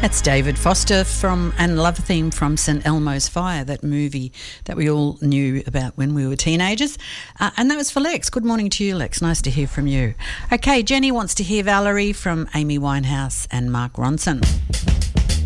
That's David Foster and Love Theme from St Elmo's Fire, that movie that we all knew about when we were teenagers. And that was for Lex. Good morning to you, Lex. Nice to hear from you. Okay, Jenny wants to hear Valerie from Amy Winehouse and Mark Ronson.